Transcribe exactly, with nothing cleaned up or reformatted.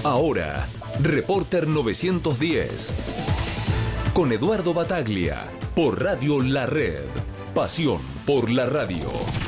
Ahora, Reporter novecientos diez. Con Eduardo Bataglia, por Radio La Red. Pasión por la radio.